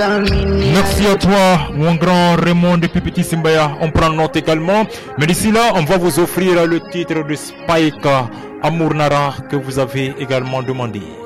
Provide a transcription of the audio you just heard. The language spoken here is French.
Merci à toi, mon grand Raymond depuis Petit Simbaya. On prend note également. Mais d'ici là, on va vous offrir le titre de Spike Amour Nara que vous avez également demandé.